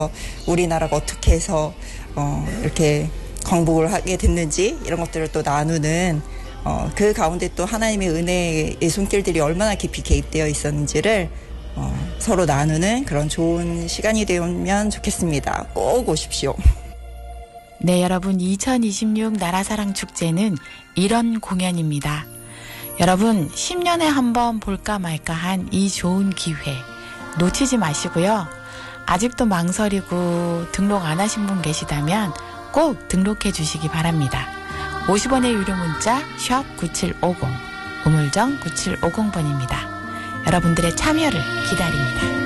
우리나라가 어떻게 해서 이렇게 광복을 하게 됐는지 이런 것들을 또 나누는 그 가운데 또 하나님의 은혜의 손길들이 얼마나 깊이 개입되어 있었는지를 서로 나누는 그런 좋은 시간이 되면 좋겠습니다. 꼭 오십시오. 네, 여러분 2026 나라사랑 축제는 이런 공연입니다. 여러분 10년에 한 번 볼까 말까 한 이 좋은 기회 놓치지 마시고요. 아직도 망설이고 등록 안 하신 분 계시다면 꼭 등록해 주시기 바랍니다. 50원의 유료 문자 샵 9750 우물정 9750번입니다. 여러분들의 참여를 기다립니다.